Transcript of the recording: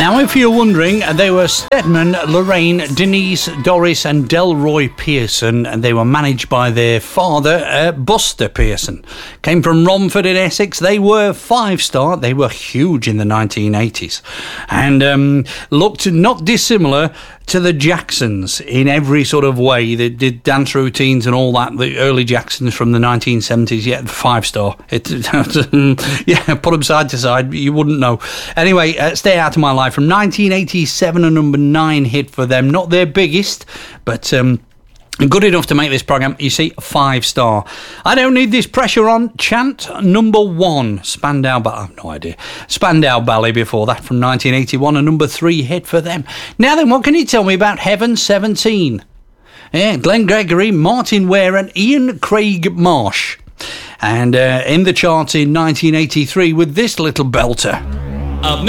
Now, if you're wondering, they were Stedman, Lorraine, Denise, Doris and Delroy Pearson, and they were managed by their father, Buster Pearson. Came from Romford in Essex. They were 5-star. They were huge in the 1980s and looked not dissimilar to the Jacksons in every sort of way. They did dance routines and all that. The early Jacksons from the 1970s, 5-star. Yeah, put them side to side, you wouldn't know. Anyway, Stay Out of My Life from 1987, a number 9 hit for them. Not their biggest, but good enough to make this programme, you see, 5-star. I Don't Need This Pressure On, Chant, number 1. Spandau Ballet, I have no idea. Spandau Ballet before that from 1981, a number 3 hit for them. Now then, what can you tell me about Heaven 17? Yeah, Glenn Gregory, Martin Ware and Ian Craig Marsh. And in the charts in 1983 with this little belter. I've